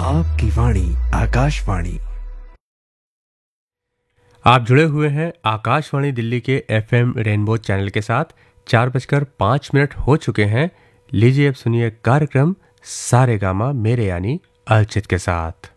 आपकी वाणी आकाशवाणी। आप जुड़े हुए हैं आकाशवाणी दिल्ली के एफएम रेनबो चैनल के साथ। 4:05 हो चुके हैं। लीजिए अब सुनिए कार्यक्रम सारेगामा मेरे यानी अर्चित के साथ।